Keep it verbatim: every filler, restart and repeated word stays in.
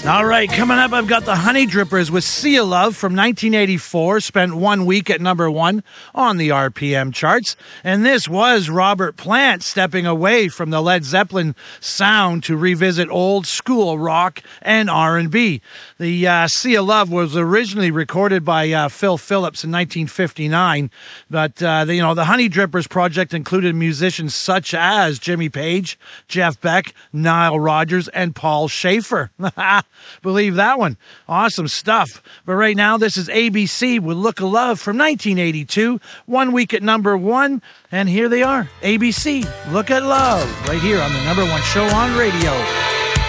All right, coming up, I've got the Honey Drippers with Sea of Love from nineteen eighty-four, spent one week at number one on the R P M charts. And this was Robert Plant stepping away from the Led Zeppelin sound to revisit old school rock and R and B. The uh, Sea of Love was originally recorded by uh, Phil Phillips in nineteen fifty-nine, but uh, the, you know, the Honey Drippers project included musicians such as Jimmy Page, Jeff Beck, Nile Rodgers, and Paul Schaefer. Believe that one. Awesome stuff. But right now, this is A B C with Look of Love from nineteen eighty-two. One week at number one. And here they are. A B C, Look at Love. Right here on the number one show on radio.